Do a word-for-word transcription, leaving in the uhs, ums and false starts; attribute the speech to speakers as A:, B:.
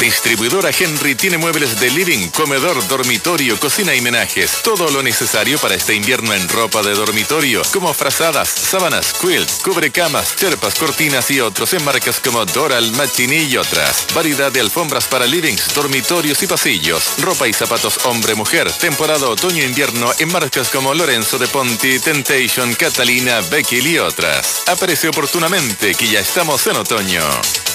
A: Distribuidora Henry tiene muebles de living, comedor, dormitorio, cocina y menajes. Todo lo necesario para este invierno en ropa de dormitorio, como frazadas, sábanas, quilt, cubrecamas, cherpas, cortinas y otros en marcas como Doral, Machini y otras. Variedad de alfombras para livings, dormitorios y pasillos. Ropa y zapatos hombre-mujer. Temporada otoño-invierno en marcas como Lorenzo de Ponti, Temptation, Catalina, Becky y otras. Aparece oportunamente que ya estamos en otoño.